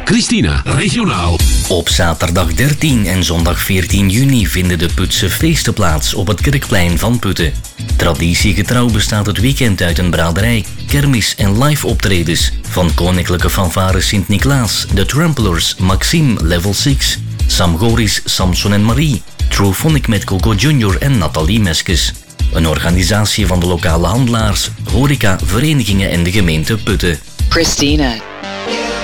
Christina, regionaal. Op zaterdag 13 en zondag 14 juni vinden de Putse feesten plaats op het Kerkplein van Putten. Traditiegetrouw bestaat het weekend uit een braderij, kermis en live optredens van Koninklijke Fanfare Sint-Niklaas, de Tramplers, Maxime, Level 6, Sam Goris, Samson en Marie, Truephonic met Coco Junior en Nathalie Meskes. Een organisatie van de lokale handelaars, horeca, verenigingen en de gemeente Putten. Christina.